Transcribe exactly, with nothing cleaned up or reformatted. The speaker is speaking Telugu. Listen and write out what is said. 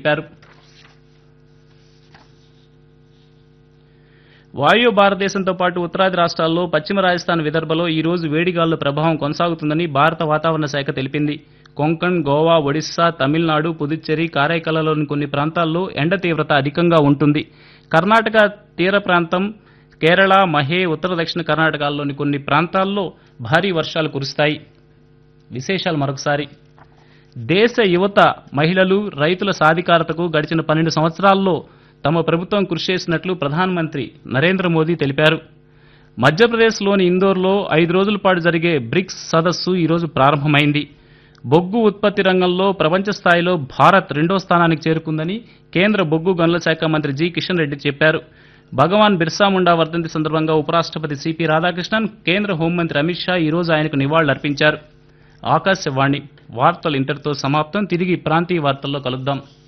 తెలిపారు. వాయు భారతదేశంతో పాటు ఉత్తరాది రాష్ట్రాల్లో పశ్చిమ రాజస్థాన్ విదర్భలో ఈ రోజు వేడిగాలుల ప్రభావం కొనసాగుతుందని భారత వాతావరణ శాఖ తెలిపింది. కొంకణ్, గోవా, ఒడిశా, తమిళనాడు, పుదుచ్చేరి, కారైకలలోని కొన్ని ప్రాంతాల్లో ఎండ తీవ్రత అధికంగా ఉంటుంది. కర్ణాటక తీర ప్రాంతం, కేరళ, మహే, ఉత్తర దక్షిణ కర్ణాటకలోని కొన్ని ప్రాంతాల్లో భారీ వర్షాలు కురుస్తాయి. విశేషాలు మరొకసారి. దేశ యువత, మహిళలు, రైతుల సాధికారతకు గడిచిన పన్నెండు సంవత్సరాల్లో తమ ప్రభుత్వం కృషి చేసినట్లు ప్రధానమంత్రి నరేంద్ర మోదీ తెలిపారు. మధ్యప్రదేశ్లోని ఇందోర్లో ఐదు రోజుల పాటు జరిగే బ్రిక్స్ సదస్సు ఈరోజు ప్రారంభమైంది. బొగ్గు ఉత్పత్తి రంగంలో ప్రపంచ స్థాయిలో భారత్ రెండో స్థానానికి చేరుకుందని కేంద్ర బొగ్గు గనుల శాఖ మంత్రి జి కిషన్ రెడ్డి చెప్పారు. భగవాన్ బిర్సా ముండా వర్ధంతి సందర్భంగా ఉపరాష్ట్రపతి సిపి రాధాకృష్ణన్, కేంద్ర హోంమంత్రి అమిత్ షా ఈ రోజు ఆయనకు నివాళులర్పించారు. ఆకాశవాణి వార్తలు ఇంతటితో సమాప్తం. తిరిగి ప్రాంతీయ వార్తల్లో కలుద్దాం.